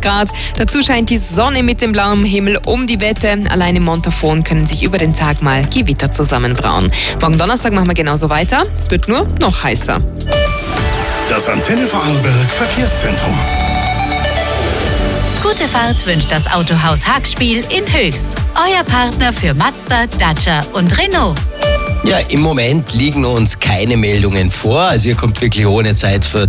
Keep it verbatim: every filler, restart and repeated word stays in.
Grad. Dazu scheint die Sonne mit dem blauen Himmel um die Wette. Allein im Montafon können sich über den Tag mal Gewitter zusammenbrauen. Morgen Donnerstag machen wir genauso weiter. Es wird nur noch heißer. Das Antenne Vorarlberg Verkehrszentrum. Gute Fahrt wünscht das Autohaus Hagspiel in Höchst. Euer Partner für Mazda, Dacia und Renault. Ja, im Moment liegen uns keine Meldungen vor. Also ihr kommt wirklich ohne Zeit für